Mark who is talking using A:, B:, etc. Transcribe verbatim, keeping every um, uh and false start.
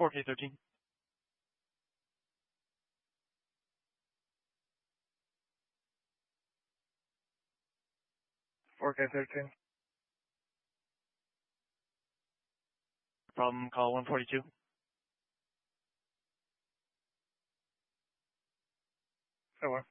A: four K thirteen.
B: four K thirteen.
A: Problem call one forty-two.
B: So what?